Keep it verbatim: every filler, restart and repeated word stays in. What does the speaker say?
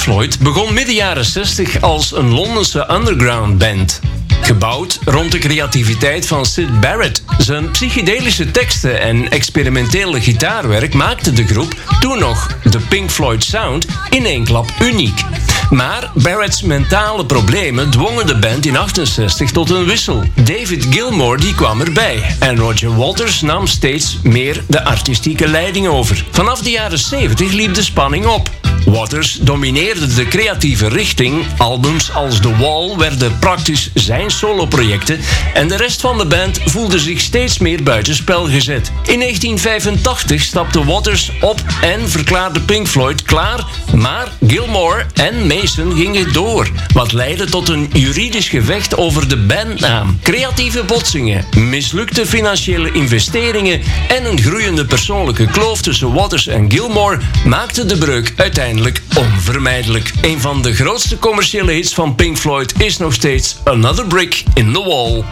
Floyd begon midden jaren zestig als een Londense underground band. Gebouwd rond de creativiteit van Syd Barrett. Zijn psychedelische teksten en experimentele gitaarwerk maakten de groep, toen nog de Pink Floyd Sound, in één klap uniek. Maar Barrett's mentale problemen dwongen de band in achtenzestig tot een wissel. David Gilmour die kwam erbij en Roger Waters nam steeds meer de artistieke leiding over. Vanaf de jaren zeventig liep de spanning op. Waters domineerde de creatieve richting, albums als The Wall werden praktisch zijn soloprojecten en de rest van de band voelde zich steeds meer buitenspel gezet. In negentien vijfentachtig stapte Waters op en verklaarde Pink Floyd klaar, maar Gilmour en Mason gingen door, wat leidde tot een juridisch gevecht over de bandnaam. Creatieve botsingen, mislukte financiële investeringen en een groeiende persoonlijke kloof tussen Waters en Gilmour maakten de breuk uiteindelijk onvermijdelijk. Een van de grootste commerciële hits van Pink Floyd is nog steeds Another Brick in the Wall.